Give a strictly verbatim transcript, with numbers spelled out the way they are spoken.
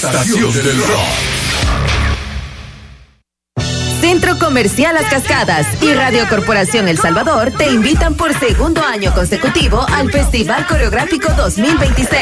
Estación del Rock. Centro Comercial Las Cascadas y Radio Corporación El Salvador te invitan por segundo año consecutivo al Festival Coreográfico dos mil veintiséis.